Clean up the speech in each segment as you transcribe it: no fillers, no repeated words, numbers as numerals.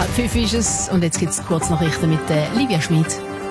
5 ist es und jetzt gibt es Kurznachrichten mit Livia Schmid.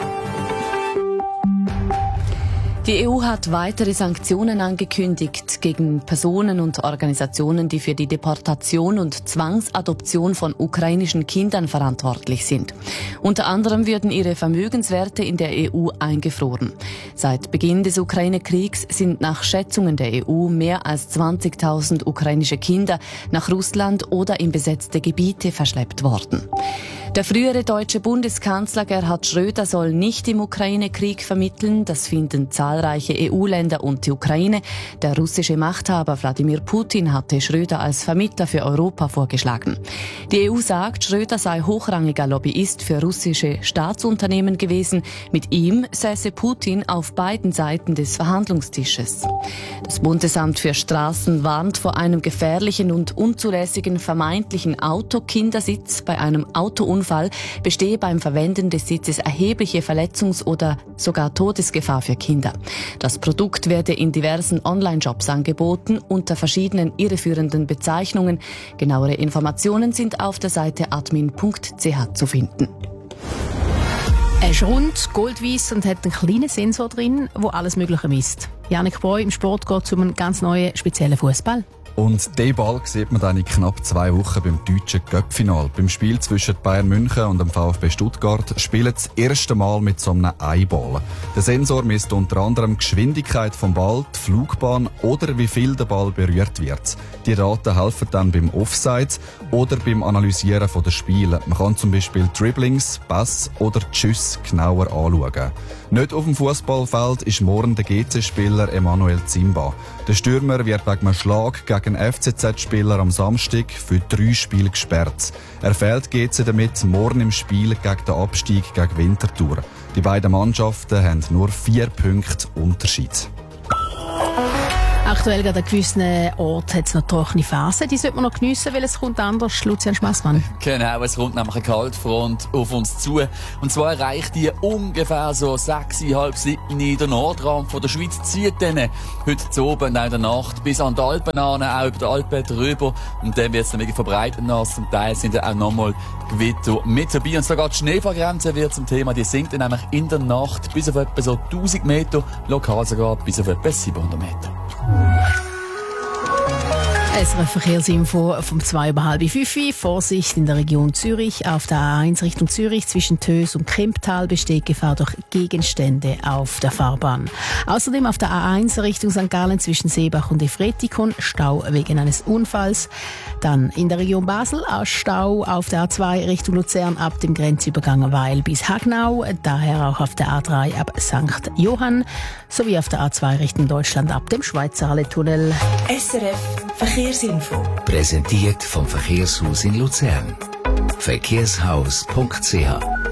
Die EU hat weitere Sanktionen angekündigt gegen Personen und Organisationen, die für die Deportation und Zwangsadoption von ukrainischen Kindern verantwortlich sind. Unter anderem würden ihre Vermögenswerte in der EU eingefroren. Seit Beginn des Ukraine-Kriegs sind nach Schätzungen der EU mehr als 20.000 ukrainische Kinder nach Russland oder in besetzte Gebiete verschleppt worden. Der frühere deutsche Bundeskanzler Gerhard Schröder soll nicht im Ukraine-Krieg vermitteln. Das finden zahlreiche EU-Länder und die Ukraine. Der russische Machthaber Wladimir Putin hatte Schröder als Vermittler für Europa vorgeschlagen. Die EU sagt, Schröder sei hochrangiger Lobbyist für russische Staatsunternehmen gewesen. Mit ihm säße Putin auf beiden Seiten des Verhandlungstisches. Das Bundesamt für Straßen warnt vor einem gefährlichen und unzulässigen vermeintlichen Autokindersitz. Bei einem Autounfall bestehe beim Verwenden des Sitzes erhebliche Verletzungs- oder sogar Todesgefahr für Kinder. Das Produkt werde in diversen Online-Shops angeboten, unter verschiedenen irreführenden Bezeichnungen. Genauere Informationen sind auf der Seite admin.ch zu finden. Er ist rund, goldweiss und hat einen kleinen Sensor drin, der alles Mögliche misst. Janik Breu im Sport geht um einen ganz neuen, speziellen Fußball. Und den Ball sieht man dann in knapp 2 Wochen beim deutschen Cup-Final. Beim Spiel zwischen Bayern München und dem VfB Stuttgart spielen das erste Mal mit so einem Eyeball. Der Sensor misst unter anderem die Geschwindigkeit vom Ball, die Flugbahn oder wie viel der Ball berührt wird. Die Daten helfen dann beim Offside oder beim Analysieren der Spiele. Man kann zum Beispiel Dribblings, Pass oder Schüsse genauer anschauen. Nicht auf dem Fußballfeld ist morgen der GC-Spieler Emanuel Zimba. Der Stürmer wird wegen einem Schlag gegen FCZ-Spieler am Samstag für 3 Spiele gesperrt. Er fehlt GC damit morgen im Spiel gegen den Abstieg gegen Winterthur. Die beiden Mannschaften haben nur 4 Punkte Unterschied. Aktuell an gewissen Orten hat es noch trockene Phasen. Die sollte man noch geniessen, weil es kommt anders. Lucian Schmassmann. Genau, es kommt nämlich eine Kaltfront auf uns zu. Und zwar erreicht die ungefähr so 6,5 in der Nordrand von der Schweiz. Zieht dann heute zu oben in der Nacht bis an die Alpen an, auch über die Alpen drüber. Und dann wird es dann wirklich verbreitet nass. Zum Teil sind dann auch nochmal Gewitter mit dabei. Und sogar die Schneefallgrenze wird zum Thema. Die sinkt dann nämlich in der Nacht bis auf etwa so 1000 Meter, lokal sogar bis auf etwa 700 Meter. SRF Verkehrsinfo vom 4:30. Vorsicht in der Region Zürich. Auf der A1 Richtung Zürich zwischen Tös und Kemptal besteht Gefahr durch Gegenstände auf der Fahrbahn. Außerdem auf der A1 Richtung St. Gallen zwischen Seebach und Efretikon Stau wegen eines Unfalls. Dann in der Region Basel Stau auf der A2 Richtung Luzern ab dem Grenzübergang Weil bis Hagnau. Daher auch auf der A3 ab St. Johann sowie auf der A2 Richtung Deutschland ab dem Schweizer Halletunnel. SRF Verkehrsinfo. Präsentiert vom Verkehrshaus in Luzern. Verkehrshaus.ch